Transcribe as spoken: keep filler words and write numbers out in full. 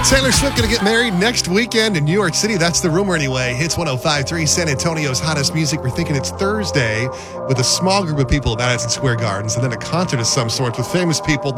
Taylor Swift going to get married next weekend in New York City. That's the rumor anyway. Hits one oh five point three, San Antonio's hottest music. We're thinking it's Thursday with a small group of people at Madison Square Gardens and then a concert of some sort with famous people.